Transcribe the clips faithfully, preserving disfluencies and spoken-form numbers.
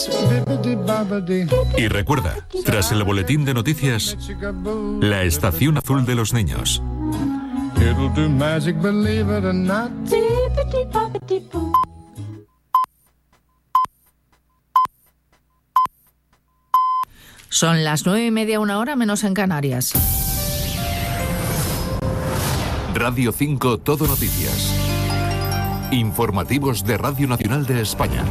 Y recuerda, tras el boletín de noticias, la estación azul de los niños. Son las nueve y media, una hora menos en Canarias. Radio cinco Todo Noticias. Informativos de Radio Nacional de España.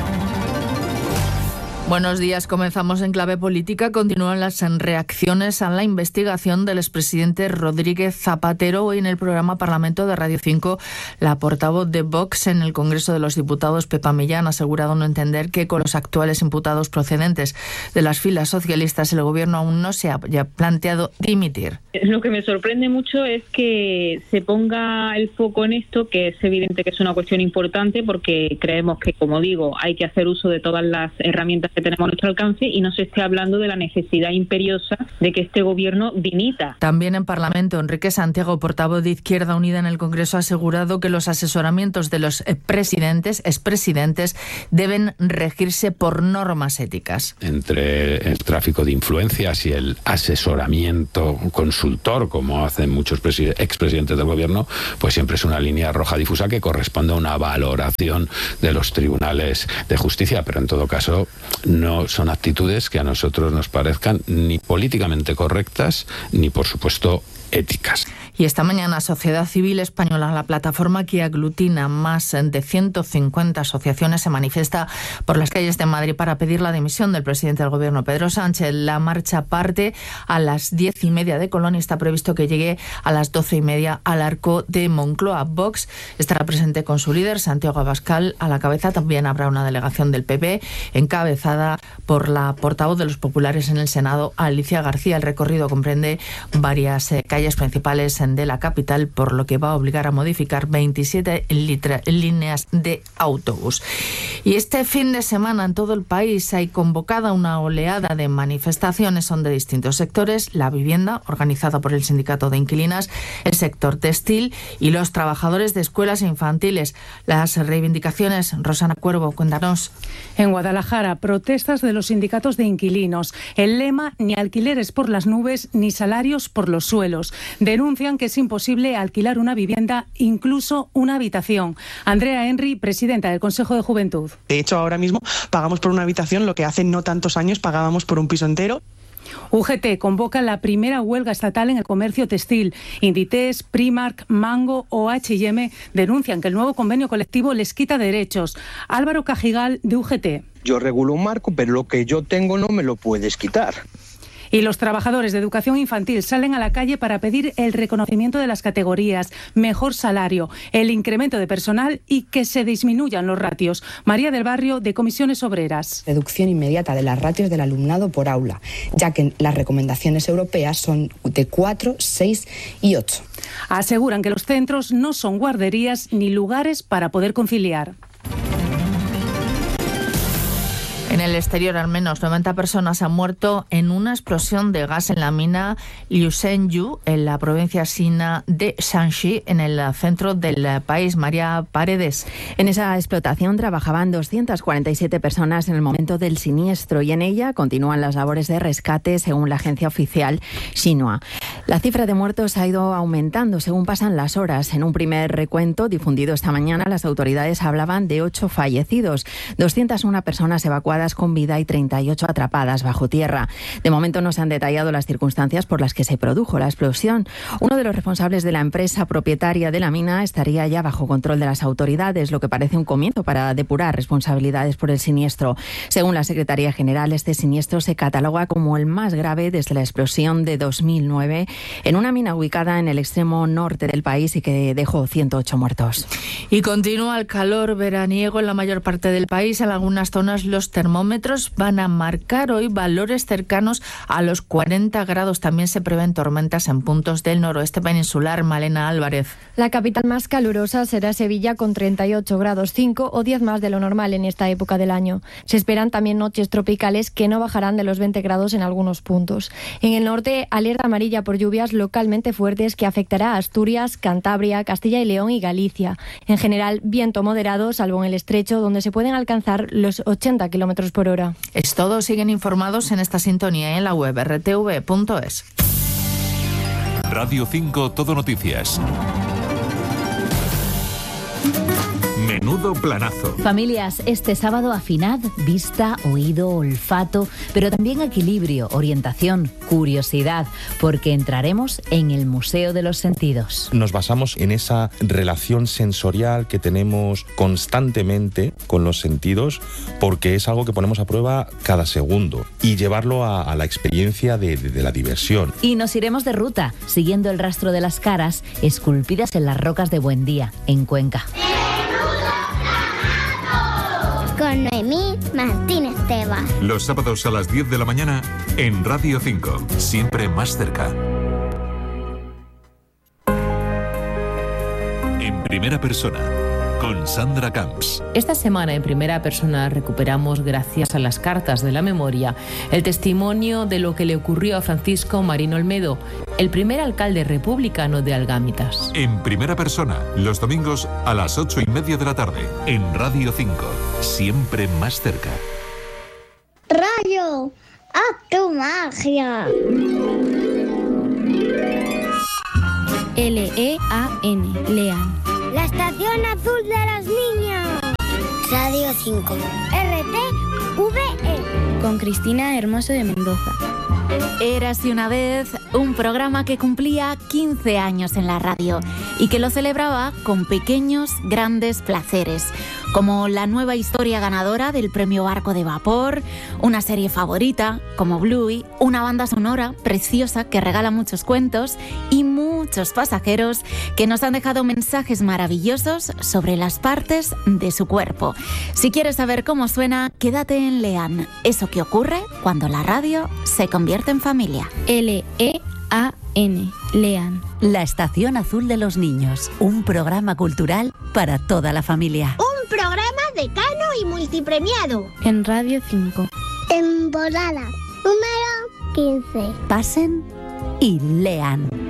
Buenos días, comenzamos en clave política. Continúan las reacciones a la investigación del expresidente Rodríguez Zapatero. Hoy en el programa Parlamento de Radio cinco, la portavoz de Vox en el Congreso de los Diputados, Pepa Millán, ha asegurado no entender que con los actuales imputados procedentes de las filas socialistas el gobierno aún no se haya planteado dimitir. Lo que me sorprende mucho es que se ponga el foco en esto, que es evidente que es una cuestión importante, porque creemos que, como digo, hay que hacer uso de todas las herramientas que tenemos a nuestro alcance y no se esté hablando de la necesidad imperiosa de que este gobierno dimita. También en Parlamento, Enrique Santiago, portavoz de Izquierda Unida en el Congreso, ha asegurado que los asesoramientos de los presidentes, expresidentes, deben regirse por normas éticas. Entre el tráfico de influencias y el asesoramiento consultor, como hacen muchos expresidentes del gobierno, pues siempre es una línea roja difusa que corresponde a una valoración de los tribunales de justicia, pero en todo caso no son actitudes que a nosotros nos parezcan ni políticamente correctas ni, por supuesto, éticas. Y esta mañana Sociedad Civil Española, la plataforma que aglutina más de ciento cincuenta asociaciones, se manifiesta por las calles de Madrid para pedir la dimisión del presidente del gobierno, Pedro Sánchez. La marcha parte a las diez y media de Colón y está previsto que llegue a las doce y media al Arco de Moncloa. Vox estará presente con su líder, Santiago Abascal, a la cabeza. También habrá una delegación del P P encabezada por la portavoz de los populares en el Senado, Alicia García. El recorrido comprende varias eh, calles principales de la capital, por lo que va a obligar a modificar veintisiete litra, líneas de autobús. Y este fin de semana en todo el país hay convocada una oleada de manifestaciones, son de distintos sectores: la vivienda, organizada por el Sindicato de Inquilinas, el sector textil y los trabajadores de escuelas infantiles. Las reivindicaciones, Rosana Cuervo, cuéntanos. En Guadalajara, protestas de los sindicatos de inquilinos. El lema: ni alquileres por las nubes, ni salarios por los suelos. Denuncian que es imposible alquilar una vivienda, incluso una habitación. Andrea Henry, presidenta del Consejo de Juventud. De hecho, ahora mismo pagamos por una habitación lo que hace no tantos años pagábamos por un piso entero. U G T convoca la primera huelga estatal en el comercio textil. Inditex, Primark, Mango o H y M denuncian que el nuevo convenio colectivo les quita derechos. Álvaro Cajigal, de U G T. Yo regulo un marco, pero lo que yo tengo no me lo puedes quitar. Y los trabajadores de educación infantil salen a la calle para pedir el reconocimiento de las categorías, mejor salario, el incremento de personal y que se disminuyan los ratios. María del Barrio, de Comisiones Obreras. Reducción inmediata de las ratios del alumnado por aula, ya que las recomendaciones europeas son de cuatro, seis y ocho. Aseguran que los centros no son guarderías ni lugares para poder conciliar. En el exterior, al menos noventa personas han muerto en una explosión de gas en la mina Liusenyu, en la provincia china de Shanxi, en el centro del país. María Paredes. En esa explotación trabajaban doscientas cuarenta y siete personas en el momento del siniestro y en ella continúan las labores de rescate, según la agencia oficial Xinhua. La cifra de muertos ha ido aumentando según pasan las horas. En un primer recuento difundido esta mañana, las autoridades hablaban de ocho fallecidos, doscientas una personas evacuadas con vida y treinta y ocho atrapadas bajo tierra. De momento no se han detallado las circunstancias por las que se produjo la explosión. Uno de los responsables de la empresa propietaria de la mina estaría ya bajo control de las autoridades, lo que parece un comienzo para depurar responsabilidades por el siniestro. Según la Secretaría General, este siniestro se cataloga como el más grave desde la explosión de dos mil nueve en una mina ubicada en el extremo norte del país y que dejó ciento ocho muertos. Y continúa el calor veraniego en la mayor parte del país. En algunas zonas los termómetros van a marcar hoy valores cercanos a los cuarenta grados. También se prevén tormentas en puntos del noroeste peninsular. Malena Álvarez. La capital más calurosa será Sevilla, con treinta y ocho grados cinco o diez más de lo normal en esta época del año. Se esperan también noches tropicales que no bajarán de los veinte grados en algunos puntos. En el norte, alerta amarilla por lluvia lluvias localmente fuertes que afectará a Asturias, Cantabria, Castilla y León y Galicia. En general, viento moderado, salvo en el estrecho, donde se pueden alcanzar los ochenta kilómetros por hora. Es todo. Siguen informados en esta sintonía en la web erre te ve punto es. Radio cinco Todo Noticias. Menudo planazo. Familias, este sábado afinad vista, oído, olfato, pero también equilibrio, orientación, curiosidad, porque entraremos en el Museo de los Sentidos. Nos basamos en esa relación sensorial que tenemos constantemente con los sentidos, porque es algo que ponemos a prueba cada segundo, y llevarlo a, a la experiencia de, de, de la diversión. Y nos iremos de ruta, siguiendo el rastro de las caras esculpidas en las rocas de Buendía, en Cuenca. Con Noemí Martínez Tebas. Los sábados a las diez de la mañana en Radio cinco, siempre más cerca. En primera persona, con Sandra Camps. Esta semana en primera persona recuperamos, gracias a las cartas de la memoria, el testimonio de lo que le ocurrió a Francisco Marín Olmedo, el primer alcalde republicano de Algámitas. En primera persona, los domingos a las ocho y media de la tarde, en Radio cinco, siempre más cerca. Rayo, haz tu magia. L E A N, Lean. La estación azul de las niñas. Radio cinco. R T V E. Con Cristina Hermoso de Mendoza. Érase una vez un programa que cumplía quince años en la radio y que lo celebraba con pequeños, grandes placeres, como la nueva historia ganadora del premio Barco de Vapor, una serie favorita como Bluey, una banda sonora preciosa que regala muchos cuentos y muchos pasajeros que nos han dejado mensajes maravillosos sobre las partes de su cuerpo. Si quieres saber cómo suena, quédate en Lean, eso que ocurre cuando la radio se convierte en familia. L E A N, Lean. La Estación Azul de los Niños, un programa cultural para toda la familia. Un programa decano y multipremiado. En Radio cinco. Temporada número quince. Pasen y lean.